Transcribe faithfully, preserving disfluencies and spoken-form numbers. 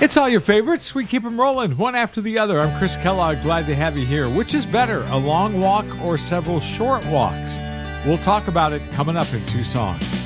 It's all your favorites. We keep them rolling one after the other. I'm Chris Kellogg. Glad to have you here. Which is better, a long walk or several short walks? We'll talk about it coming up in two songs.